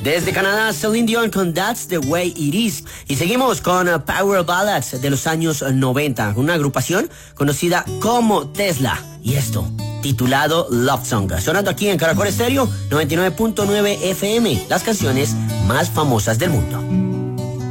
Desde Canadá, Celine Dion con That's the Way It Is. Y seguimos con Power Ballads de los años 90, una agrupación conocida como Tesla. Y esto, titulado Love Song. Sonando aquí en Caracol Estéreo 99.9 FM, las canciones más famosas del mundo.